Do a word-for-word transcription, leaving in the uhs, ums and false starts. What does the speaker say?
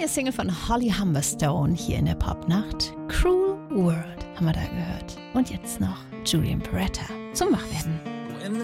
neue Single von Holly Humberstone hier in der Popnacht. Cruel World haben wir da gehört. Und jetzt noch Julian Beretta zum Wachwerden.